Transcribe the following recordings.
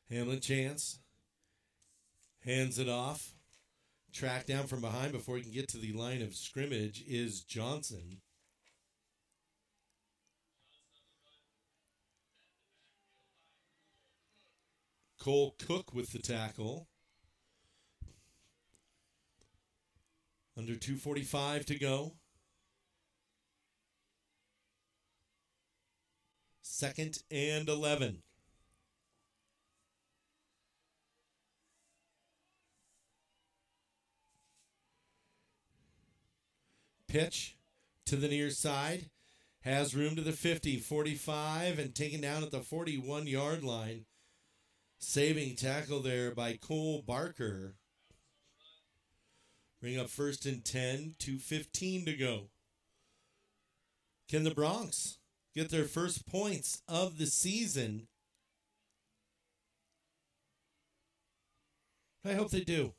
Hamlet Chance hands it off. Tracked down from behind before he can get to the line of scrimmage is Johnson. Cole Cook with the tackle. Under 2:45 to go. Second and 11. Pitch to the near side. Has room to the 50, 45, and taken down at the 41-yard line. Saving tackle there by Cole Barker. Bring up first and 10, 2:15 to go. Can the Broncs get their first points of the season? I hope they do.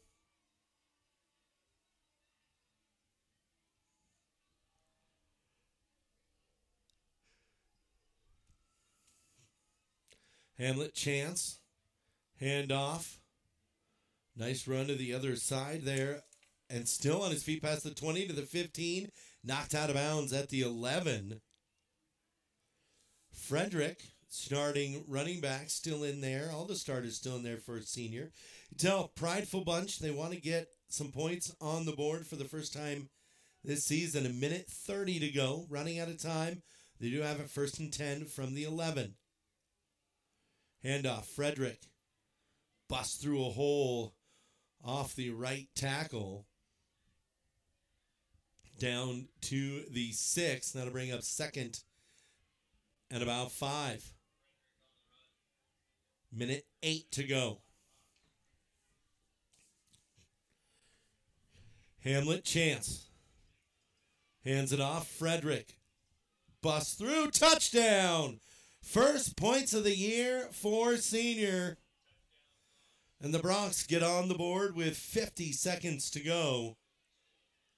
Hamlet Chance. Handoff. Nice run to the other side there. And still on his feet past the 20 to the 15. Knocked out of bounds at the 11. Frederick, starting running back, still in there. All the starters still in there for a senior. You tell, prideful bunch. They want to get some points on the board for the first time this season. 1:30 to go. Running out of time. They do have it first and 10 from the 11. Handoff. Frederick busts through a hole off the right tackle. Down to the 6. That'll bring up second and about 5. 1:08 to go. Hamlet Chance hands it off. Frederick busts through. Touchdown! First points of the year for senior. And the Broncs get on the board with 50 seconds to go.